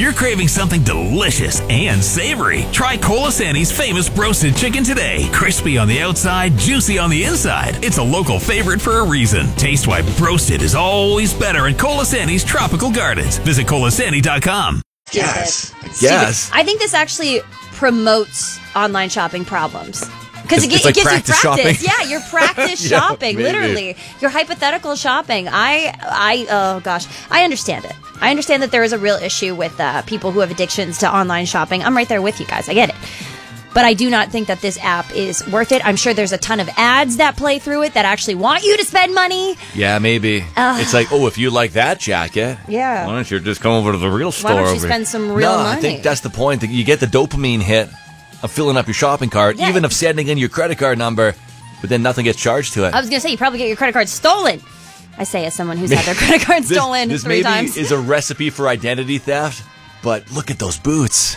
you're craving something delicious and savory, try Colasanti's famous broasted chicken today. Crispy on the outside, juicy on the inside. It's a local favorite for a reason. Taste why broasted is always better at Colasanti's Tropical Gardens. Visit colasanti.com. Yes. Yes. I think this actually promotes online shopping problems. Because it gives like you practice shopping. Yeah, you're practice shopping, maybe. literally. You're hypothetical shopping. Oh gosh, I understand it. I understand that there is a real issue with people who have addictions to online shopping. I'm right there with you guys. I get it. But I do not think that this app is worth it. I'm sure there's a ton of ads that play through it that actually want you to spend money. Yeah, maybe. It's like, if you like that jacket, yeah, why don't you just come over to the real store? Why don't you spend some real money? I think that's the point. That you get the dopamine hit of filling up your shopping cart, even of sending in your credit card number, but then nothing gets charged to it. I was going to say, you probably get your credit card stolen. I say as someone who's had their credit card stolen this 3 times. This maybe is a recipe for identity theft, but look at those boots.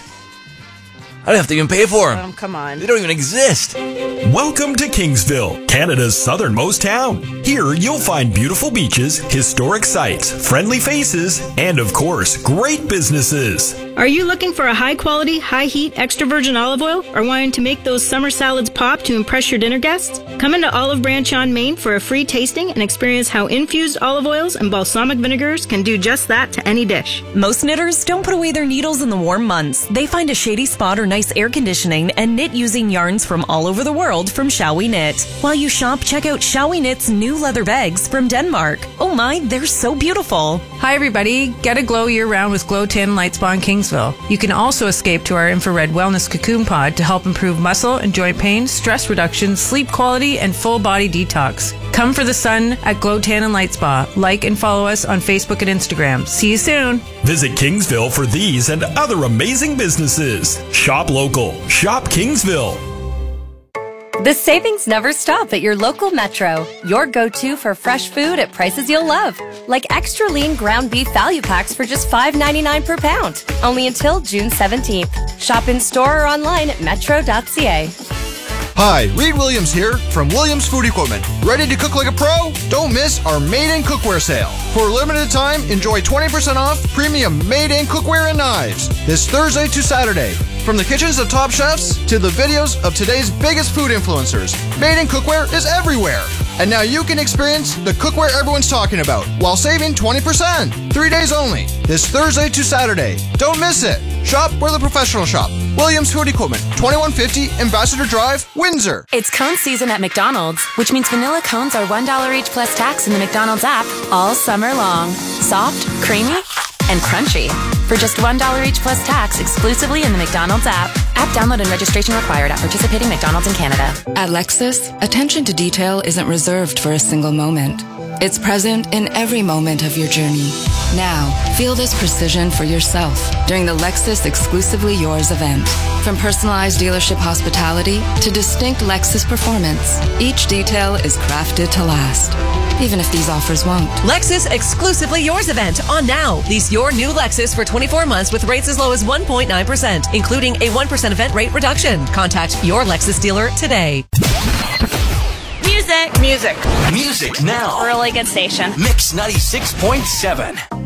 I don't have to even pay for them. Come on. They don't even exist. Welcome to Kingsville, Canada's southernmost town. Here you'll find beautiful beaches, historic sites, friendly faces, and of course, great businesses. Are you looking for a high-quality, high-heat, extra virgin olive oil or wanting to make those summer salads pop to impress your dinner guests? Come into Olive Branch on Main for a free tasting and experience how infused olive oils and balsamic vinegars can do just that to any dish. Most knitters don't put away their needles in the warm months. They find a shady spot or nice air conditioning and knit using yarns from all over the world from Shall We Knit. While you shop, check out Shall We Knit's new leather bags from Denmark. Oh my, they're so beautiful. Hi everybody, get a glow year-round with Glow Tan Light Spa in Kingsville. You can also escape to our infrared wellness cocoon pod to help improve muscle and joint pain, stress reduction, sleep quality, and full body detox. Come for the sun at Glow Tan and Light Spa. Like and follow us on Facebook and Instagram. See you soon. Visit Kingsville for these and other amazing businesses. Shop local. Shop Kingsville. The savings never stop at your local Metro. Your go-to for fresh food at prices you'll love. Like extra lean ground beef value packs for just $5.99 per pound. Only until June 17th. Shop in store or online at metro.ca. Hi, Reed Williams here from Williams Food Equipment. Ready to cook like a pro? Don't miss our Made in Cookware sale. For a limited time, enjoy 20% off premium Made in Cookware and knives this Thursday to Saturday. From the kitchens of top chefs to the videos of today's biggest food influencers, Made in Cookware is everywhere. And now you can experience the cookware everyone's talking about while saving 20%. 3 days only, this Thursday to Saturday. Don't miss it. Shop where the professionals shop. Williams Food Equipment, 2150 Ambassador Drive, Windsor. It's cone season at McDonald's, which means vanilla cones are $1 each plus tax in the McDonald's app all summer long. Soft, creamy, and crunchy. For just $1 each plus tax exclusively in the McDonald's app. App download and registration required at participating McDonald's in Canada. At Lexus, attention to detail isn't reserved for a single moment. It's present in every moment of your journey. Now, feel this precision for yourself during the Lexus Exclusively Yours event. From personalized dealership hospitality to distinct Lexus performance, each detail is crafted to last, even if these offers won't. Lexus Exclusively Yours event on now. Lease your new Lexus for 24 months with rates as low as 1.9%, including a 1% event rate reduction. Contact your Lexus dealer today. Music Music now. Really good station. Mix 96.7.